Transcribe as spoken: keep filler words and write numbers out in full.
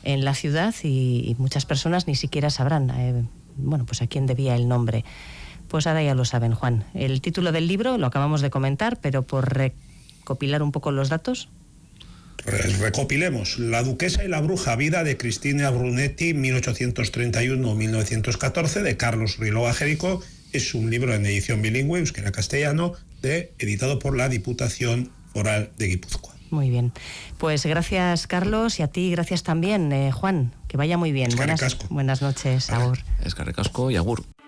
en la ciudad y, y muchas personas ni siquiera sabrán, eh, bueno, pues a quién debía el nombre. Pues ahora ya lo saben, Juan. El título del libro lo acabamos de comentar, pero por recopilar un poco los datos. Recopilemos: La duquesa y la bruja, vida de Cristina Brunetti, mil ochocientos treinta y uno a mil novecientos catorce, de Carlos Riloa Jerico. Es un libro en edición bilingüe, euskera-castellano, de, editado por la Diputación Foral de Guipúzcoa. Muy bien. Pues gracias, Carlos, y a ti gracias también, eh, Juan. Que vaya muy bien. Buenas, buenas noches. Agur. Eskerrik asko y agur.